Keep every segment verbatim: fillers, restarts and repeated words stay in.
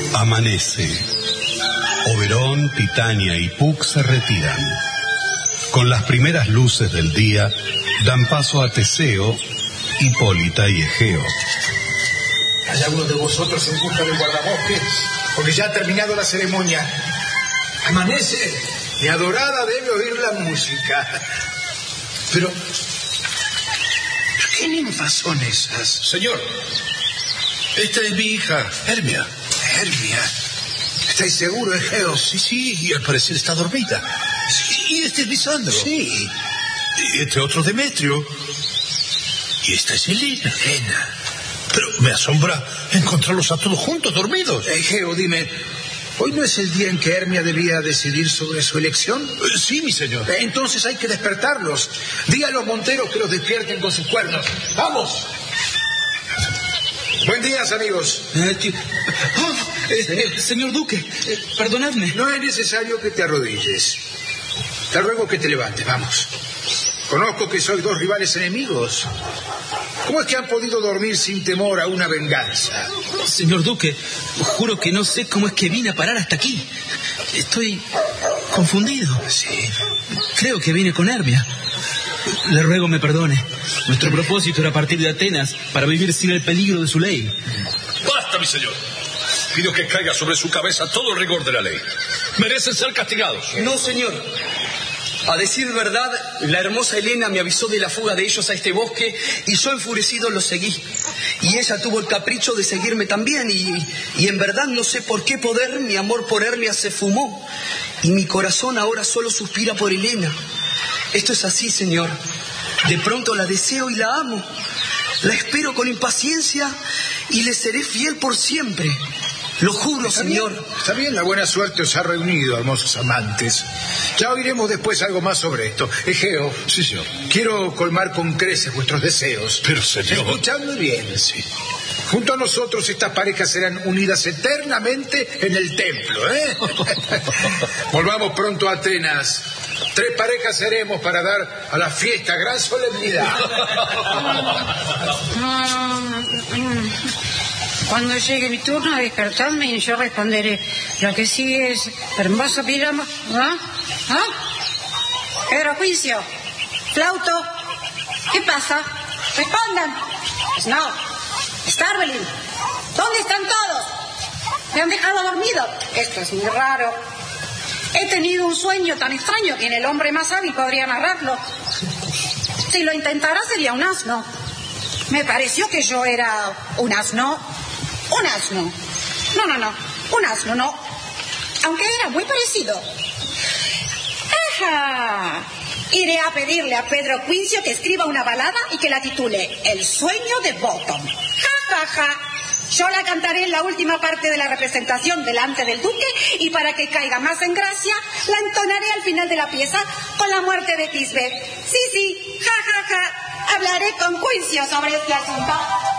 Amanece. Oberón, Titania y Puck se retiran. Con las primeras luces del día, dan paso a Teseo, Hipólita y Egeo. ¿Hay alguno de vosotros en busca del guardabosques? Porque ya ha terminado la ceremonia. Amanece. Mi adorada debe oír la música. Pero, ¿qué ninfas son esas? Señor, esta es mi hija, Hermia. Hermia. ¿Estáis seguros, Egeo? Sí, sí, y al parecer está dormida. Sí, y este es Lisandro. Sí. Y este otro Demetrio. Y esta es Helena. Helena. Pero me asombra encontrarlos a todos juntos, dormidos. Egeo, dime, ¿hoy no es el día en que Hermia debía decidir sobre su elección? Eh, sí, mi señor. Entonces hay que despertarlos. Di a los monteros que los despierten con sus cuernos. ¡Vamos! Buen día, amigos. Eh, tío... oh, eh, eh, señor Duque, eh, perdonadme. No es necesario que te arrodilles. Te ruego que te levantes, vamos. Conozco que sois dos rivales enemigos. ¿Cómo es que han podido dormir sin temor a una venganza? Señor Duque, juro que no sé cómo es que vine a parar hasta aquí. Estoy confundido. Sí. Creo que vine con Hermia. Le ruego me perdone. Nuestro propósito era partir de Atenas para vivir sin el peligro de su ley. Basta, mi señor. Pido que caiga sobre su cabeza todo el rigor de la ley. Merecen ser castigados. No, señor. A decir verdad, la hermosa Helena me avisó de la fuga de ellos a este bosque y yo enfurecido los seguí. Y ella tuvo el capricho de seguirme también y, y en verdad no sé por qué poder mi amor por Hermia se fumó y mi corazón ahora solo suspira por Helena. Esto es así, señor. De pronto la deseo y la amo. La espero con impaciencia y le seré fiel por siempre. Lo juro, ¿Está señor. Bien? Está bien, la buena suerte os ha reunido, hermosos amantes. Ya oiremos después algo más sobre esto. Egeo. Sí, señor. Quiero colmar con creces vuestros deseos. Pero, señor... Escuchadme bien. Sí. Junto a nosotros estas parejas serán unidas eternamente en el templo, ¿eh? Volvamos pronto a Atenas. Tres parejas seremos para dar a la fiesta gran solemnidad. Cuando llegue mi turno, despertadme y yo responderé. Lo que sigue es hermoso pijama. ¿Ah? ¿Ah? Pedro Juicio. Flauto. ¿Qué pasa? Respondan. Snow. Starveling. ¿Dónde están todos? Me han dejado dormido. Esto es muy raro. He tenido un sueño tan extraño que ni el hombre más hábil podría narrarlo. Si lo intentara sería un asno. Me pareció que yo era un asno. Un asno. No, no, no. Un asno, no. Aunque era muy parecido. ¡Ajá! Iré a pedirle a Pedro Quincio que escriba una balada y que la titule El sueño de Bottom. ¡Ja, ja, ja! Yo la cantaré en la última parte de la representación delante del duque y para que caiga más en gracia, la entonaré al final de la pieza con la muerte de Tisbe. Sí, sí, ja, ja, ja. Hablaré con Quincio sobre este asunto.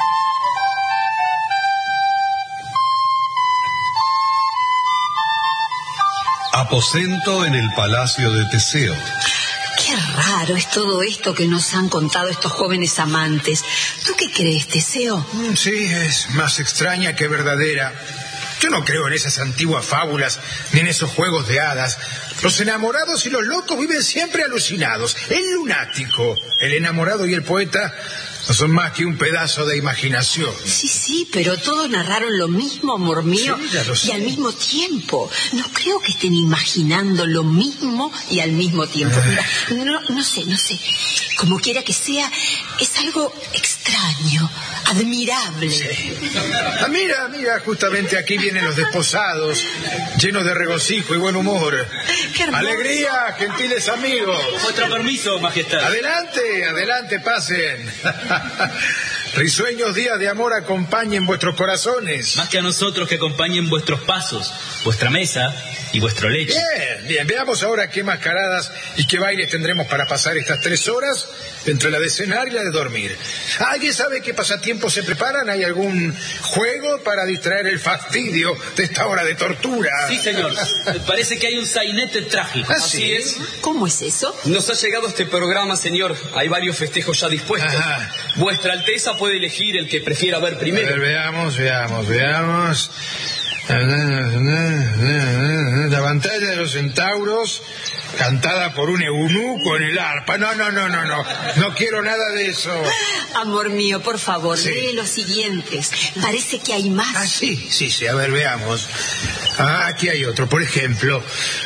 Aposento en el palacio de Teseo. Qué raro es todo esto que nos han contado estos jóvenes amantes. ¿Tú qué crees, Teseo? Sí, es más extraña que verdadera. Yo no creo en esas antiguas fábulas ni en esos juegos de hadas. Los enamorados y los locos viven siempre alucinados. El lunático, el enamorado y el poeta no son más que un pedazo de imaginación. Sí, sí, pero todos narraron lo mismo, amor mío, sí, ya lo sé. Y al mismo tiempo. No creo que estén imaginando lo mismo y al mismo tiempo. Mira, no, no sé, no sé. Como quiera que sea, es algo extraño, admirable. Sí. Ah, mira, mira, justamente aquí vienen los desposados, llenos de regocijo y buen humor. Qué hermoso. Alegría, gentiles amigos. Otro permiso, majestad. Adelante, adelante, pasen. Risueños días de amor acompañen vuestros corazones. Más que a nosotros que acompañen vuestros pasos, vuestra mesa y vuestro lecho. Bien, bien, veamos ahora qué mascaradas y qué bailes tendremos para pasar estas tres horas entre la de cenar y la de dormir. ¿Alguien sabe qué pasatiempos se preparan? ¿Hay algún juego para distraer el fastidio de esta hora de tortura? Sí, señor. Parece que hay un sainete trágico. ¿Ah, Así sí? es. ¿Cómo es eso? Nos ha llegado este programa, señor. Hay varios festejos ya dispuestos. Ajá. Vuestra Alteza puede elegir el que prefiera ver A primero. ver, veamos, veamos, veamos. La pantalla de los centauros, cantada por un eunuco en el arpa. No, no, no, no, no. No quiero nada de eso. Amor mío, por favor, Sí. lee los siguientes. Parece que hay más. Ah, sí, sí, sí. A ver, veamos. Ah, aquí hay otro. Por ejemplo...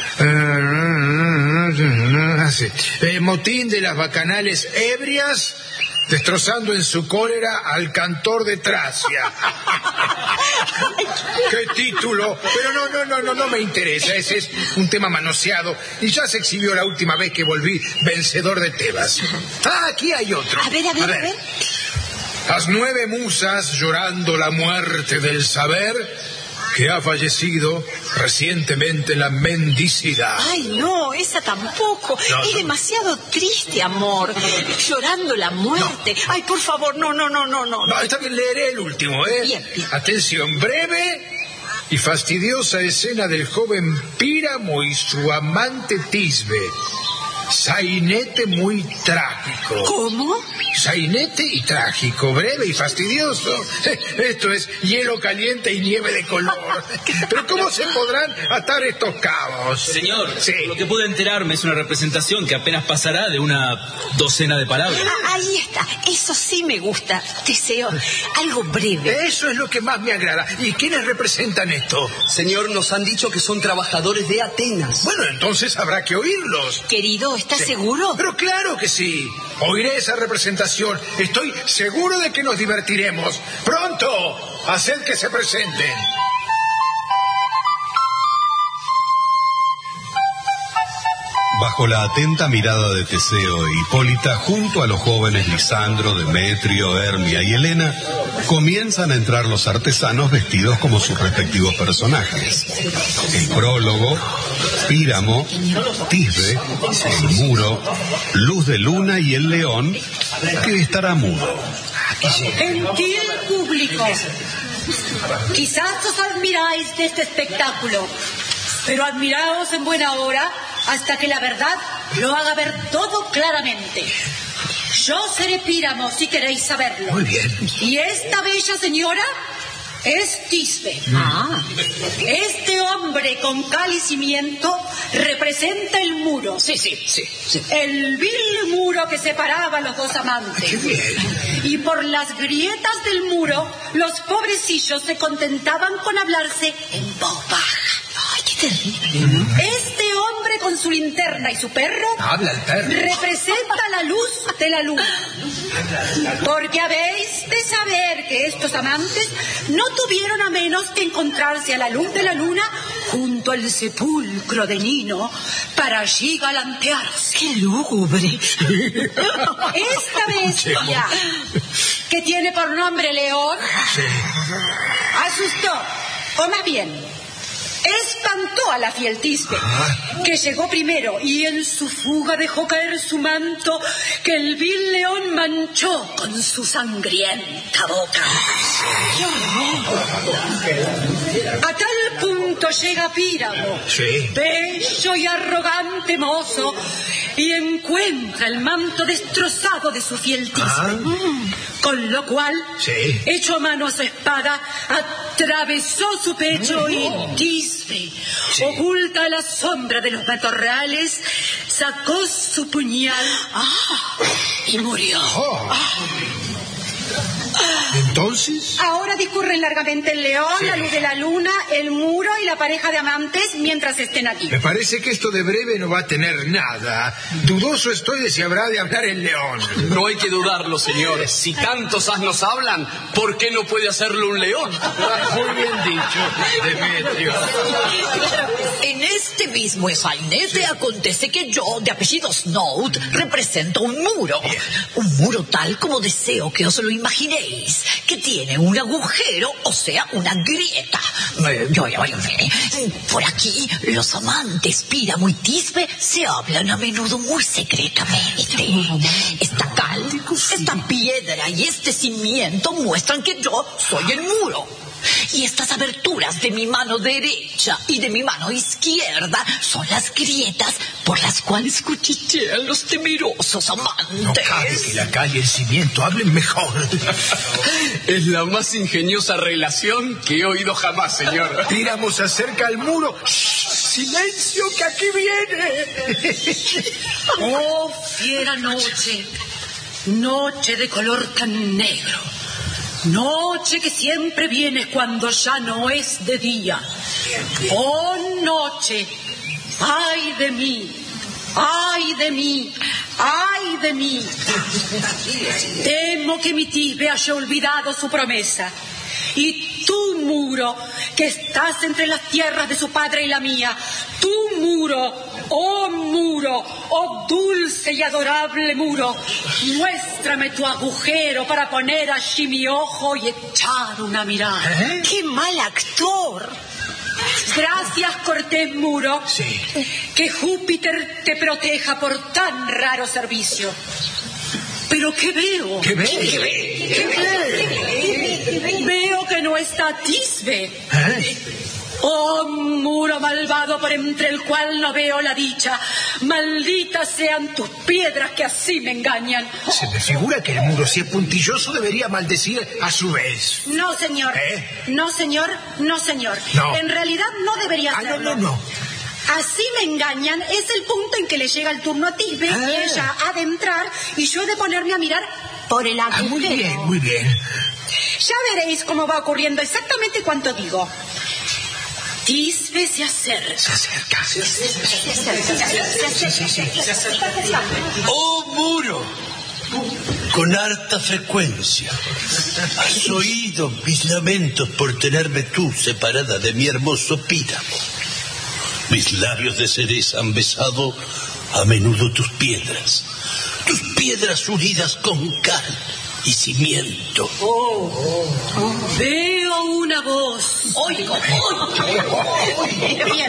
Ah, sí. Eh, motín de las bacanales ebrias destrozando en su cólera al cantor de Tracia. ¡Qué título! Pero no, no, no, no, no me interesa. Ese es un tema manoseado y ya se exhibió la última vez que volví vencedor de Tebas. Ah, aquí hay otro. A ver, a ver, a ver. Las nueve musas llorando la muerte del saber que ha fallecido recientemente en la mendicidad. Ay, no, esa tampoco. No, es no. demasiado triste, amor. Llorando la muerte. Ay, por favor, no, no, no, no, no. No, está bien, leeré el último, ¿eh? Bien, bien. Atención, breve y fastidiosa escena del joven Píramo y su amante Tisbe. Sainete muy trágico. ¿Cómo? Sainete y trágico, breve y fastidioso. Esto es hielo caliente y nieve de color. Pero ¿cómo se podrán atar estos cabos? Señor, Sí. por lo que pude enterarme es una representación que apenas pasará de una docena de palabras. Ah, ahí está. Eso sí me gusta. Deseo algo breve. Eso es lo que más me agrada. ¿Y quiénes representan esto? Señor, nos han dicho que son trabajadores de Atenas. Bueno, entonces habrá que oírlos. Querido, ¿estás Sí. seguro? Pero claro que sí. Oiré esa representación. Estoy seguro de que nos divertiremos. Pronto, haced que se presenten. Bajo la atenta mirada de Teseo e Hipólita, junto a los jóvenes Lisandro, Demetrio, Hermia y Helena, comienzan a entrar los artesanos vestidos como sus respectivos personajes. El prólogo, Píramo, Tisbe, el muro, Luz de Luna y el león, que estará mudo. Gentil público, quizás os admiráis de este espectáculo, pero admiraos en buena hora hasta que la verdad lo haga ver todo claramente. Yo seré Píramo, si queréis saberlo. Muy bien. Y esta bella señora es Tisbe. Ah, Este hombre con cal y cimiento representa el muro. sí, sí, sí, sí. El vil muro que separaba a los dos amantes. Qué bien. Y por las grietas del muro, los pobrecillos se contentaban con hablarse en voz baja. Ay, qué terrible. Este hombre con su linterna y su perro Habla el perro. representa la luz de la luna. Porque habéis de saber que estos amantes no tuvieron a menos que encontrarse a la luz de la luna junto al sepulcro de Nino para allí galantearse. Qué lúgubre. Esta bestia, que tiene por nombre León, asustó, o más bien, espantó a la fiel Tisbe, que llegó primero y en su fuga dejó caer su manto que el vil león manchó con su sangrienta boca. A tal punto llega Píramo, Sí. bello y arrogante mozo, y encuentra el manto destrozado de su fiel Tisbe. Ah. Con lo cual, Sí. echó mano a su espada, atravesó su pecho y Tisbe, oculta a la sombra de los matorrales, sacó su puñal y murió. Oh. Entonces, Ahora discurren largamente el león, la luz de la luna, el muro y la pareja de amantes mientras estén aquí. me parece que esto de breve no va a tener nada. Dudoso estoy de si habrá de hablar el león. No hay que dudarlo, señor. Si tantos asnos hablan, ¿por qué no puede hacerlo un león? Muy bien dicho, Demetrio. En este mismo sainete acontece que yo, de apellido Snout, represento un muro. Un muro tal como deseo que os lo imaginéis, que tiene un agujero, o sea, una grieta. Eh, yo, yo, yo, eh, Por aquí, los amantes Píramo y Tisbe se hablan a menudo muy secretamente. Esta cal, esta piedra y este cimiento muestran que yo soy el muro. Y estas aberturas de mi mano derecha y de mi mano izquierda son las grietas por las cuales cuchichean los temerosos amantes. No cabe que la calle y el cimiento hablen mejor. Es la más ingeniosa relación que he oído jamás, señor. Tiramos acerca al muro. ¡Shh! ¡Silencio, que aquí viene! Oh, fiera noche, noche de color tan negro, noche que siempre viene cuando ya no es de día. Oh, noche, ay de mí, ay de mí, ay de mí. Temo que mi Tisbe haya olvidado su promesa. Y tú, muro, que estás entre las tierras de su padre y la mía, tú, muro, oh muro, oh dulce y adorable muro, muéstrame tu agujero para poner allí mi ojo y echar una mirada. ¿Eh? ¡Qué mal actor! Gracias, cortés muro. Sí. Que Júpiter te proteja por tan raro servicio. ¿Pero qué veo? ¿Qué ve? ¿Qué ve? ¿Qué ve? Veo que no está Tisbe. ¿Eh? Oh, muro malvado por entre el cual no veo la dicha. Malditas sean tus piedras que así me engañan. Se me figura que el muro, si es puntilloso, debería maldecir a su vez. No, señor. ¿Eh? No, señor. No, señor. No. En realidad no debería Ah, no, hacerlo. no, no. Así me engañan, es el punto en que le llega el turno a Tisbe Ah. y ella ha de entrar y yo he de ponerme a mirar por el agujero. Ah, muy bien, muy bien. Ya veréis cómo va ocurriendo exactamente cuanto digo. Tisbe se acerca. Se acerca. Se acerca. ¡Oh, muro! Con harta frecuencia has oído mis lamentos por tenerme tú separada de mi hermoso Píramo. Mis labios de cereza han besado a menudo tus piedras, tus piedras unidas con cal y cimiento. Oh, oh, oh. Veo una voz. Oigo, oigo. Bien.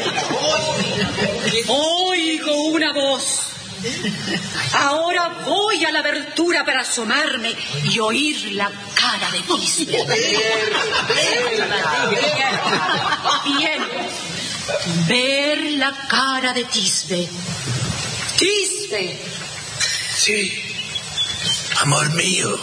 Oigo una voz. Ahora voy a la abertura para asomarme y oír la cara de Tisbe. Bien. Ver la cara de Tisbe. Tisbe. Sí, amor mío,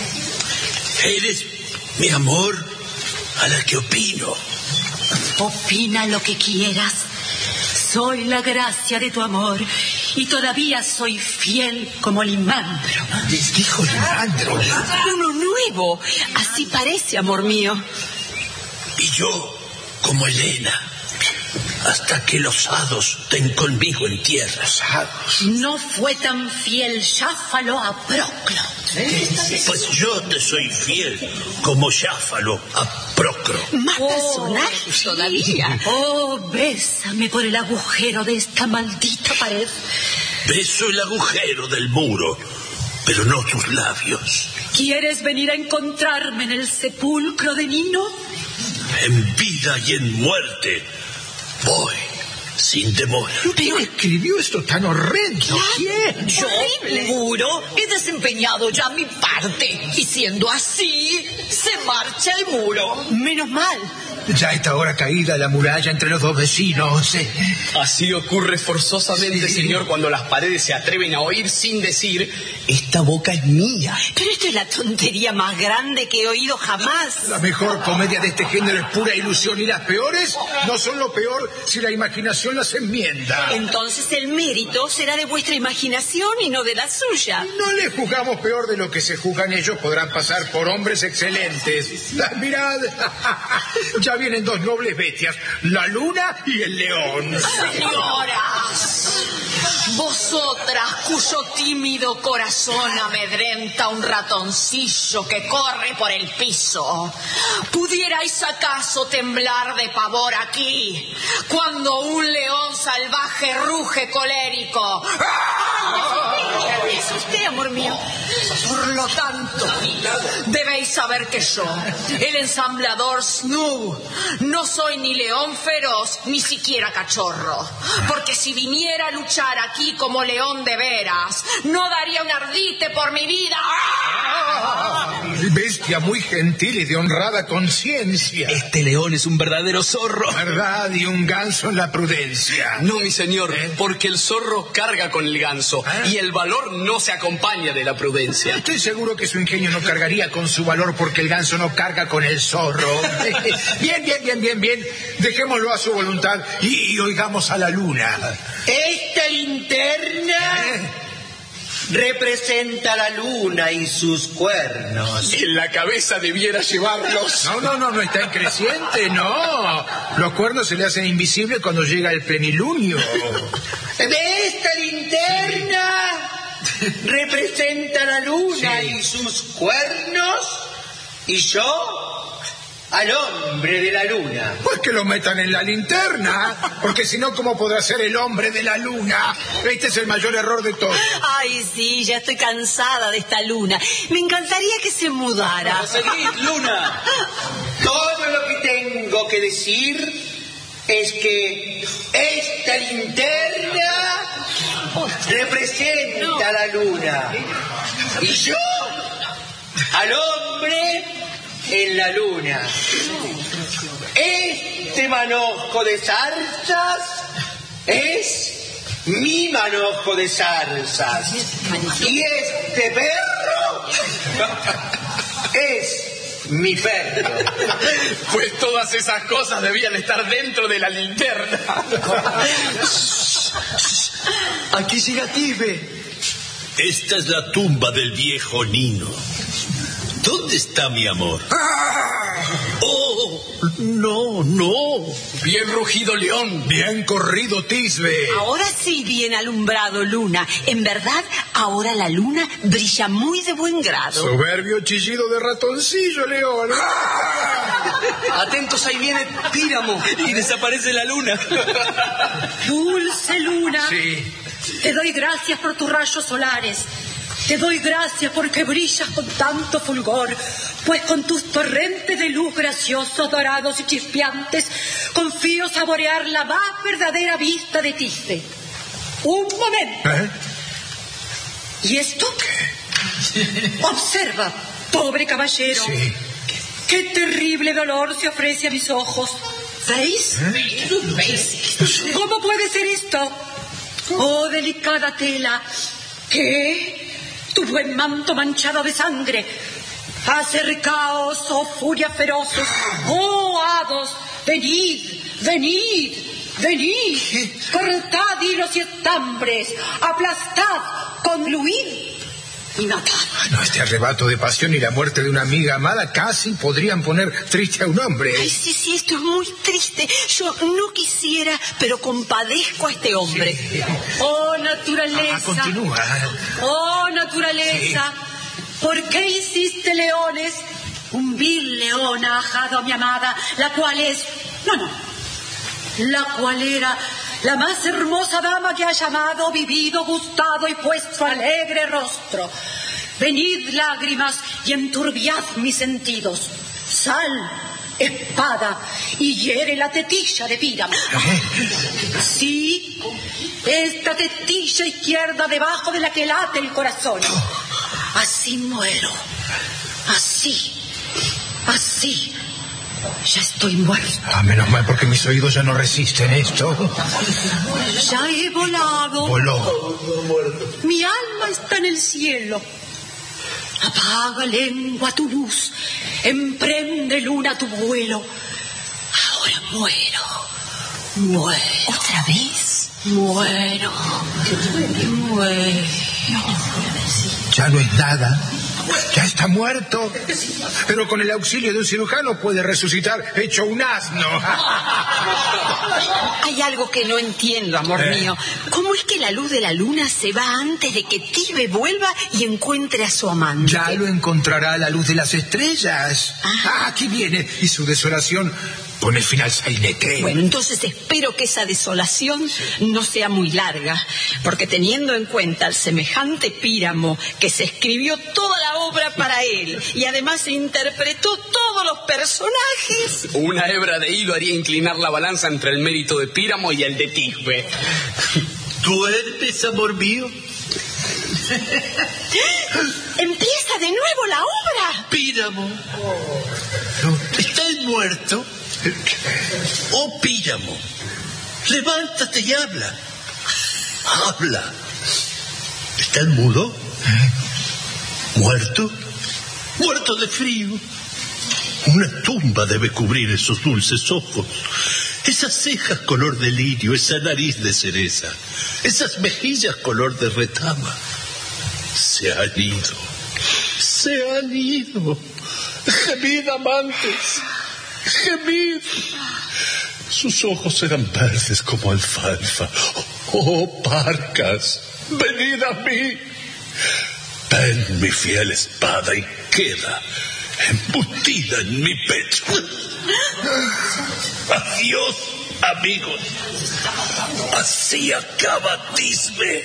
eres mi amor a la que opino. Opina lo que quieras. Soy la gracia de tu amor y todavía soy fiel como Limandro. Dijo Limandro. Uno nuevo. Así parece, amor mío. Y yo como Helena, hasta que los hados den conmigo en tierra. No fue tan fiel Jáfalo a Proclo. Pues yo te soy fiel como Jáfalo a Procro. Más personajes todavía. Oh, bésame por el agujero de esta maldita pared. Beso el agujero del muro, pero no tus labios. ¿Quieres venir a encontrarme en el sepulcro de Nino? En vida y en muerte voy sin demora. ¿Quién escribió esto tan horrendo? ¿Quién? Yo, muro, he desempeñado ya mi parte. Y siendo así, se marcha el muro. Menos mal. Ya está ahora caída la muralla entre los dos vecinos. Eh. Así ocurre forzosamente, Sí. señor, cuando las paredes se atreven a oír sin decir, esta boca es mía. Pero esto es la tontería más grande que he oído jamás. La mejor comedia de este género es pura ilusión y las peores no son lo peor si la imaginación las enmienda. Entonces el mérito será de vuestra imaginación y no de la suya. No les juzgamos peor de lo que se juzgan ellos, podrán pasar por hombres excelentes. Ah, mirad, ya vienen dos nobles bestias, la luna y el león. Señoras, vosotras cuyo tímido corazón amedrenta un ratoncillo que corre por el piso, ¿pudierais acaso temblar de pavor aquí cuando un león salvaje ruge colérico? Es usted, amor mío. Por lo tanto, debéis saber que yo, el ensamblador Snoo, no soy ni león feroz ni siquiera cachorro, porque si viniera a luchar aquí como león de veras, no daría un ardite por mi vida. Bestia muy gentil y de honrada conciencia. Este león es un verdadero zorro. Verdad, y un ganso en la prudencia. No, mi señor, ¿Eh? porque el zorro carga con el ganso ¿Ah? y el valor no se acompaña de la prudencia. Estoy seguro que su ingenio no cargaría con su valor porque el ganso no carga con el zorro. Bien, bien, bien, bien, bien. Dejémoslo a su voluntad y, y oigamos a la luna. Esta linterna ¿Eh? representa la luna y sus cuernos. En la cabeza debiera llevarlos. No, no, no, no está en creciente, no. Los cuernos se le hacen invisibles cuando llega el plenilunio. Esta linterna representa la luna Sí. y sus cuernos, y yo al hombre de la luna. Pues que lo metan en la linterna, porque si no, ¿cómo podrá ser el hombre de la luna? Este es el mayor error de todos. Ay, sí, ya estoy cansada de esta luna. Me encantaría que se mudara. Seguid, luna. Todo lo que tengo que decir es que esta linterna representa la luna y yo al hombre en la luna. Este manojo de zarzas es mi manojo de zarzas y este perro es mi perro. Pues todas esas cosas debían estar dentro de la linterna. Aquí llega Tisbe. Esta es la tumba del viejo Nino. ¿Dónde está mi amor? Oh, no, no. Bien rugido león. Bien corrido, Tisbe. Ahora sí bien alumbrado, luna. En verdad, ahora la luna brilla muy de buen grado. Soberbio chillido de ratoncillo, León. Atentos, ahí viene Píramo. Y desaparece la luna. Dulce luna, Sí. te doy gracias por tus rayos solares. Te doy gracias porque brillas con tanto fulgor, pues con tus torrentes de luz graciosos, dorados y chispeantes, confío saborear la más verdadera vista de Tisbe. Un momento. ¿Eh? ¿Y esto? Observa, pobre caballero. Sí. Qué terrible dolor se ofrece a mis ojos. ¿Veis? ¿Cómo puede ser esto? Oh, delicada tela. ¿Qué? Tu buen manto manchado de sangre. Acercaos, oh furias feroces. Oh, hados, venid, venid, venid. Cortad hilos y estambres. Aplastad, concluid y matad. No, este arrebato de pasión y la muerte de una amiga amada casi podrían poner triste a un hombre. Ay, sí, sí, esto es muy triste. Yo no quisiera, pero compadezco a este hombre. Sí. Oh, naturaleza. Ah, continúa. Oh, naturaleza. ¿Por qué hiciste leones? Un vil león ha ajado a mi amada, la cual es... No, no. La cual era la más hermosa dama que ha llamado, vivido, gustado y puesto alegre rostro. Venid, lágrimas, y enturbiad mis sentidos. Sal, espada, y hiere la tetilla de Píramo. Sí, esta tetilla izquierda debajo de la que late el corazón. Así muero. Así. Así. Ya estoy muerto. Ah, menos mal porque mis oídos ya no resisten esto. Ya he volado. Voló. Mi alma está en el cielo. Apaga, lengua, tu luz. Emprende, luna, tu vuelo. Ahora muero. Muero. ¿Otra vez? Muero. Muero. Ya no es nada. Ya está muerto. Pero con el auxilio de un cirujano puede resucitar hecho un asno. Hay algo que no entiendo, amor ¿Eh? mío. ¿Cómo es que la luz de la luna se va antes de que Tisbe vuelva y encuentre a su amante? Ya lo encontrará a la luz de las estrellas. Ah, aquí viene. Y su desolación pone fin al sainete. Bueno, entonces espero que esa desolación no sea muy larga, porque teniendo en cuenta el semejante Píramo que se escribió toda la obra para él y además se interpretó todos los personajes. Una hebra de hilo haría inclinar la balanza entre el mérito de Píramo y el de Tisbe. ¿Duermes, amor mío? Empieza de nuevo la obra. Píramo. ¿Está el muerto? Oh, Píramo, levántate y habla. Habla. ¿Está el mudo? ¿Muerto? Muerto de frío. Una tumba debe cubrir esos dulces ojos, esas cejas color de lirio, esa nariz de cereza, esas mejillas color de retama. Se han ido, se han ido. Gemid, amantes, gemid. Sus ojos eran verdes como alfalfa. Oh, parcas, venid a mí. Ven, mi fiel espada, y queda embutida en mi pecho. Adiós, amigos. Así acaba Tisbe.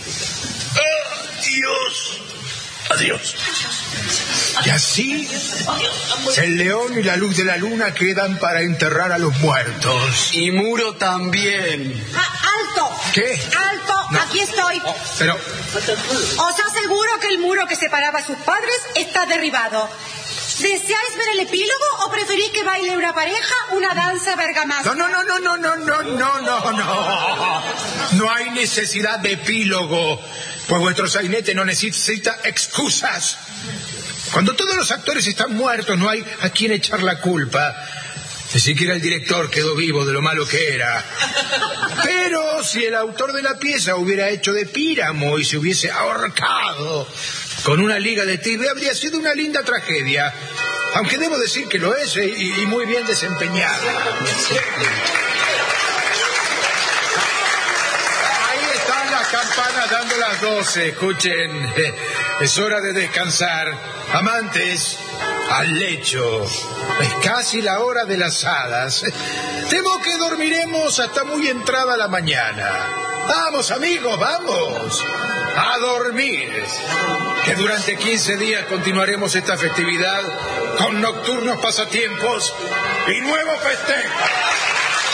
Adiós. Adiós. Y así el león y la luz de la luna quedan para enterrar a los muertos. Y Muro también. Ah, ¡alto! ¿Qué? ¡Alto! No. Aquí estoy. Oh, pero... Os aseguro que el muro que separaba a sus padres está derribado. ¿Deseáis ver el epílogo o preferís que baile una pareja una danza bergamasca? No, no, no, no, no, no, no, no, no. No hay necesidad de epílogo, pues vuestro sainete no necesita excusas. Cuando todos los actores están muertos, no hay a quien echar la culpa. Ni siquiera el director quedó vivo de lo malo que era. Pero si el autor de la pieza hubiera hecho de Píramo y se hubiese ahorcado con una liga de Tisbe, habría sido una linda tragedia. Aunque debo decir que lo es y, y muy bien desempeñada. Ahí están las campanas dando las doce. Escuchen, es hora de descansar. Amantes, al lecho. Es casi la hora de las hadas. Temo que dormiremos hasta muy entrada la mañana. Vamos, amigos, vamos. A dormir. Que durante quince días continuaremos esta festividad con nocturnos pasatiempos y nuevos festejos.